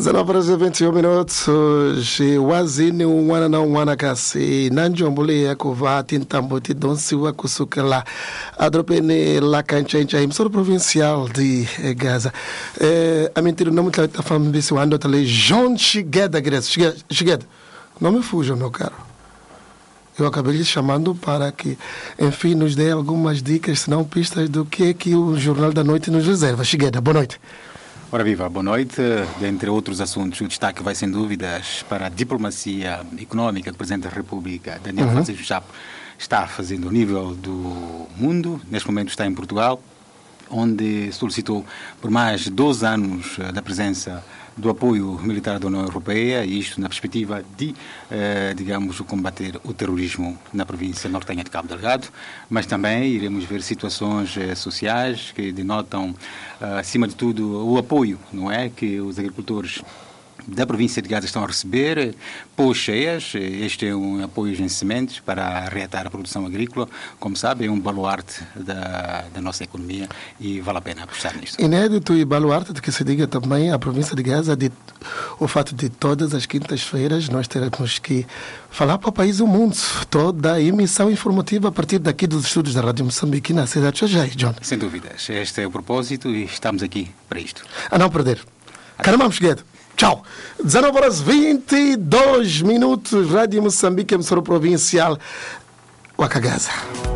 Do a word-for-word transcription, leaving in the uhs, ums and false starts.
dezenove horas e vinte e um minutos. Wazini wana na wana kasi nanjo mbole ya kuva tintambuti donsi wa kusukela adropene la kanchencha emissora provincial de Gaza. Eh, a mentira não muito tá falando desse ano tele John Shigeda Graça. Shigeda. Não me fuja, meu caro. Eu acabei lhe chamando para que, enfim, nos dê algumas dicas, se não pistas, do que é que o Jornal da Noite nos reserva. Shigeda, boa noite. Ora viva, boa noite. Dentre outros assuntos, o destaque vai sem dúvidas para a diplomacia económica que o Presidente da República, Daniel uhum. Francisco Chapo, está fazendo ao nível do mundo. Neste momento está em Portugal, onde solicitou por mais de doze anos da presença do apoio militar da União Europeia, e isto na perspectiva de, eh, digamos, combater o terrorismo na província nortenha de Cabo Delgado, mas também iremos ver situações eh, sociais que denotam, eh, acima de tudo, o apoio, não é, que os agricultores da província de Gaza estão a receber, pôs cheias. Este é um apoio em sementes para reatar a produção agrícola. Como sabe, é um baluarte da, da nossa economia e vale a pena apostar nisto. Inédito e baluarte de que se diga também a província de Gaza, de, o fato de todas as quintas-feiras nós teremos que falar para o país e o mundo. Toda a emissão informativa a partir daqui dos estúdios da Rádio Moçambique na cidade de Xajai, John. Sem dúvidas. Este é o propósito e estamos aqui para isto. A não perder. Caramba, Shigeda. Tchau. dezenove horas e vinte e dois minutos. Rádio Moçambique, emissora provincial. Waka Gaza.